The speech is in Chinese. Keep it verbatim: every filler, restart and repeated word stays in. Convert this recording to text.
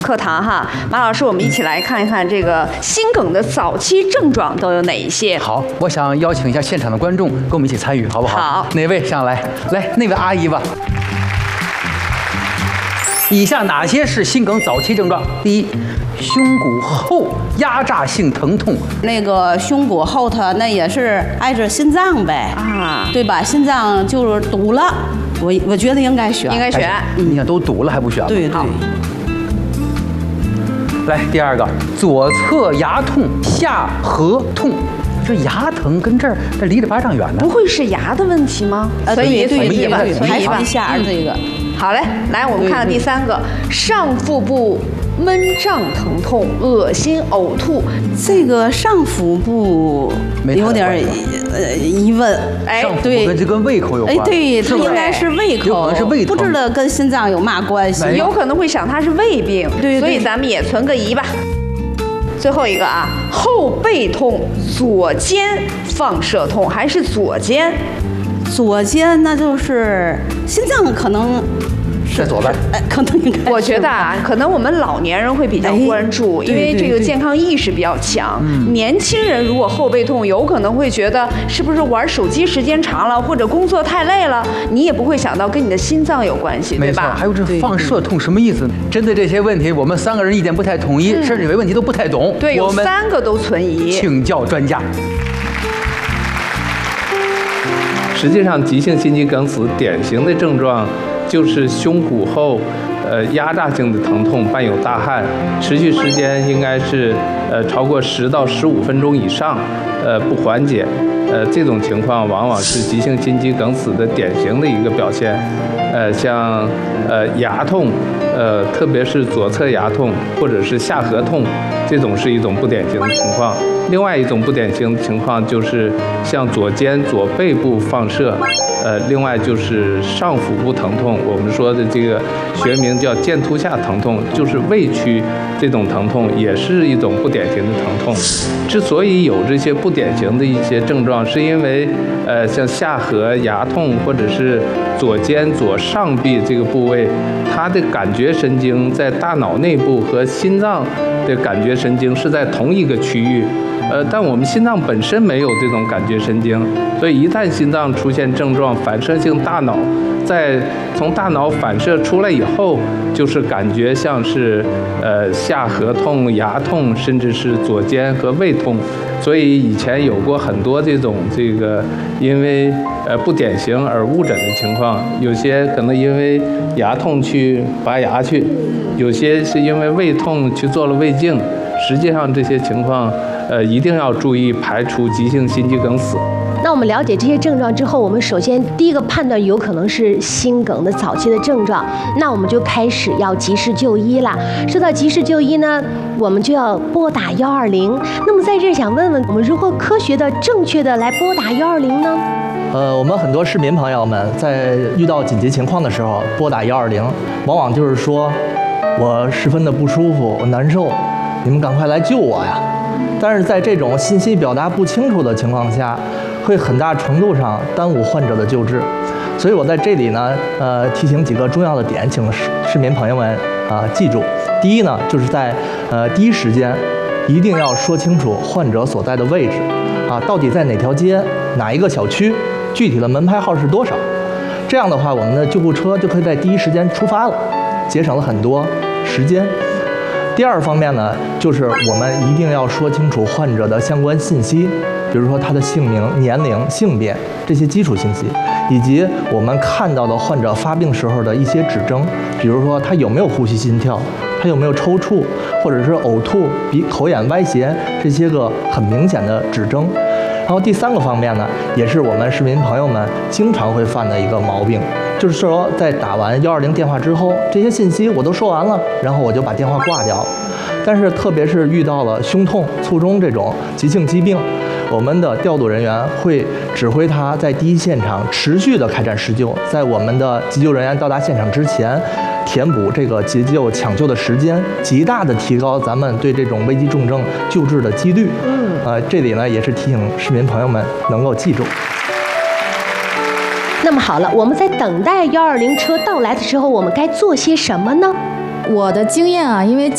课堂哈，马老师，我们一起来看一看这个心梗的早期症状都有哪一些？ 好，我想邀请一下现场的观众跟我们一起参与，好不好？ 好， 哪位上来？来，那位阿姨吧。以下哪些是心梗早期症状？第一，胸骨后压榨性疼痛。 那个胸骨后头那也是挨着心脏呗啊，对吧？心脏就是堵了，我我觉得应该选， 应该选。 你想都堵了还不选吗？ 对对。 来，第二个，左侧牙痛、下颌痛。这牙疼跟这儿这离着巴掌远呢。 不会是牙的问题吗？存疑，存疑吧，存疑吧。 一下这个。 好嘞，来，我们看看第三个，上腹部闷胀疼痛、恶心、呕吐。 这个上腹部有点呃疑问， 哎，对，跟这跟胃口有关。 哎，对，它应该是胃口， 有可能是胃疼， 不知道跟心脏有嘛关系？ 有可能会想它是胃病，对，所以咱们也存个疑吧。最后一个啊，后背痛、左肩放射痛，还是左肩？ 左肩那就是心脏可能。 在左边， 哎，可能应该。 我觉得啊，可能我们老年人会比较关注，因为这个健康意识比较强。年轻人如果后背痛，有可能会觉得是不是玩手机时间长了，或者工作太累了，你也不会想到跟你的心脏有关系，对吧？ 还有这放射痛什么意思？针对这些问题，我们三个人意见不太统一，甚至有些问题都不太懂。 对，有三个都存疑， 请教专家。 实际上，急性心肌梗死典型的症状就是胸骨后，呃，压榨性的疼痛，伴有大汗，持续时间应该是呃超过十到十五分钟以上，呃不缓解，呃这种情况往往是急性心肌梗死的典型的一个表现。呃，像呃牙痛，呃特别是左侧牙痛或者是下颌痛，这种是一种不典型的情况。另外一种不典型的情况就是像左肩、左背部放射，呃，另外就是上腹部疼痛，我们说的这个学名叫剑突下疼痛，就是胃区这种疼痛也是一种不典型的疼痛。之所以有这些不典型的一些症状，是因为呃，像下颌牙痛或者是左肩、左上臂这个部位，它的感觉神经在大脑内部和心脏的感觉神经是在同一个区域。呃，但我们心脏本身没有这种感觉神经，所以一旦心脏出现症状，反射性大脑在从大脑反射出来以后，就是感觉像是呃下颌痛、牙痛，甚至是左肩和胃痛。所以以前有过很多这种这个因为呃不典型而误诊的情况，有些可能因为牙痛去拔牙去，有些是因为胃痛去做了胃镜。实际上这些情况，呃，一定要注意排除急性心肌梗死。 那我们了解这些症状之后，我们首先第一个判断有可能是心梗的早期的症状，那我们就开始要及时就医啦。说到及时就医呢，我们就要拨打幺二零。那么在这想问问，我们如何科学的、正确的来拨打幺二零呢？ 呃，我们很多市民朋友们在遇到紧急情况的时候拨打幺二零，往往就是说我十分的不舒服，我难受，你们赶快来救我呀！但是在这种信息表达不清楚的情况下，会很大程度上耽误患者的救治。所以我在这里呢，呃，提醒几个重要的点，请市市民朋友们啊、呃、记住。第一呢，就是在呃第一时间一定要说清楚患者所在的位置啊，到底在哪条街、哪一个小区，具体的门牌号是多少。这样的话，我们的救护车就可以在第一时间出发了，节省了很多时间。第二方面呢，就是我们一定要说清楚患者的相关信息，比如说他的姓名、年龄、性别这些基础信息，以及我们看到的患者发病时候的一些指征，比如说他有没有呼吸、心跳，他有没有抽搐，或者是呕吐、鼻口眼歪斜这些个很明显的指征。然后第三个方面呢，也是我们市民朋友们经常会犯的一个毛病，就是说在打完幺二零电话之后，这些信息我都说完了，然后我就把电话挂掉。但是特别是遇到了胸痛、卒中这种急性疾病，我们的调度人员会指挥他在第一现场持续的开展施救，在我们的急救人员到达现场之前，填补这个急救抢救的时间，极大的提高咱们对这种危急重症救治的几率。嗯，呃，这里呢也是提醒市民朋友们能够记住。 那么好了，我们在等待幺二零车到来的时候，我们该做些什么呢？ 我的经验啊，因为